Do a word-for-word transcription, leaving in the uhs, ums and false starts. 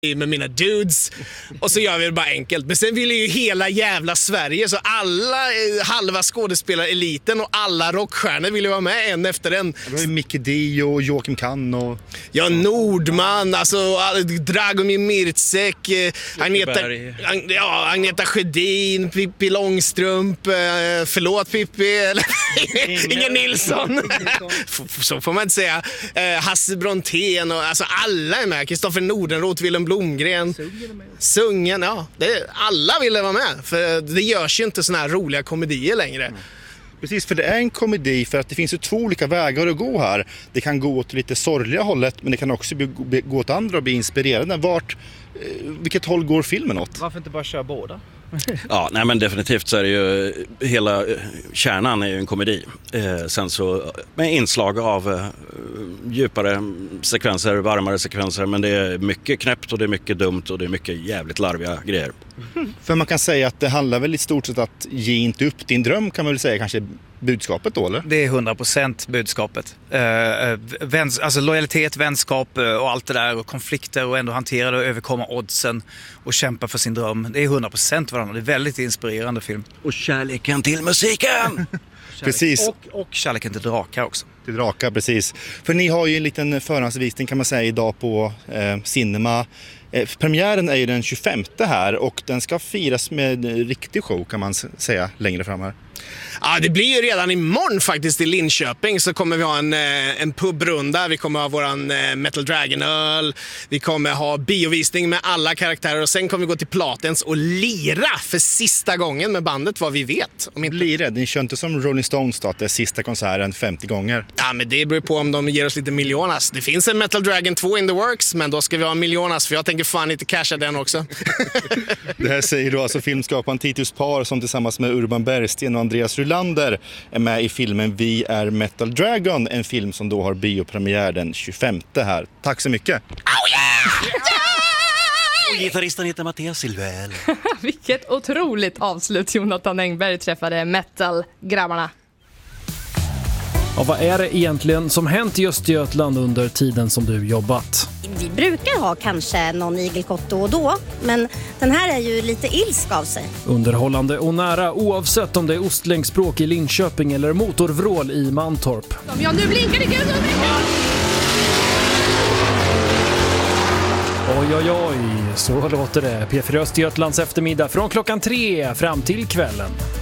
med mina dudes och så gör vi det bara enkelt. Men sen vill ju hela jävla Sverige, så alla halva skådespelareliten och alla rockstjärnor vill ju vara med en efter en. Det var ju Micke D och Joakim Kann och... Ja, Nordman, alltså Dragomir Mircek, Agneta, Ag, ja, Agneta Sjödin, Pippi Långstrump, förlåt Pippi, eller Inger Nilsson. Så får man inte säga. Hasse Brontén och alltså alla är med. Kristoffer Nordenroth, Willem Blomgren. Sungen, ja. Det, alla ville vara med. För det görs ju inte såna här roliga komedier längre. Mm. Precis, för det är en komedi för att det finns ju två olika vägar att gå här. Det kan gå åt lite sorgliga hållet, men det kan också gå åt andra och bli inspirerande. Vart, vilket håll går filmen åt? Varför inte bara köra båda? Ja, nej men definitivt så är det ju, hela kärnan är ju en komedi. Eh, sen så med inslag av eh, djupare sekvenser, varmare sekvenser, men det är mycket knäppt och det är mycket dumt och det är mycket jävligt larviga grejer. Mm. För man kan säga att det handlar väl i stort sett att ge inte upp din dröm, kan man väl säga kanske budskapet då, eller? Det är hundra procent budskapet. Eh, väns, alltså lojalitet, vänskap och allt det där och konflikter och ändå hantera det och överkomma oddsen och kämpa för sin dröm. Det är hundra procent varandra. Det är väldigt inspirerande film. Och kärleken till musiken! Kärlek. Precis. Och, och kärleken till drakar också. Till drakar, precis. För ni har ju en liten förhandsvisning kan man säga idag på eh, Cinema. Eh, premiären är ju den tjugofemte här och den ska firas med en riktig show kan man säga längre fram här. Ja, det blir ju redan imorgon faktiskt i Linköping så kommer vi ha en, en pubrunda. Vi kommer ha våran Metal Dragon-öl. Vi kommer ha biovisning med alla karaktärer och sen kommer vi gå till Platens och lira för sista gången med bandet vad vi vet. Om inte... Lira, ni kör inte som Rolling Stones då, att det är sista konserten femtio gånger. Ja, men det beror på om de ger oss lite miljonas. Det finns en Metal Dragon två in the works, men då ska vi ha miljonas för jag tänker fan inte casha den också. Det här säger då alltså filmskaparen Titus Par som tillsammans med Urban Bergsten och Andreas Rylander är med i filmen Vi är Metal Dragon, en film som då har biopremiär den tjugofemte här. Tack så mycket! Oh yeah! Och gitarristen heter Mattias Silvel. Vilket otroligt avslut. Jonathan Engberg träffade metal-grabbarna. Ja, vad är det egentligen som hänt i Östergötland under tiden som du jobbat? Vi brukar ha kanske någon igelkott då och då, men den här är ju lite ilsk av sig. Underhållande och nära oavsett om det är ostlängdspråk i Linköping eller motorvrål i Mantorp. Ja, nu blinkar det gud! Oj, oj, oj, så låter det. P fyra Östergötlands eftermiddag från klockan tre fram till kvällen.